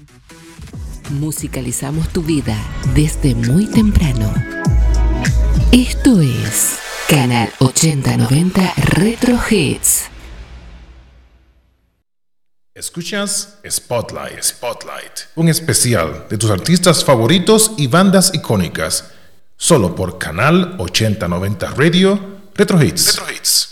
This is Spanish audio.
Musicalizamos tu vida desde muy temprano. Esto es Canal 8090 Retro Hits. Escuchas Spotlight, un especial de tus artistas favoritos y bandas icónicas, solo por Canal 8090 Radio Retro Hits.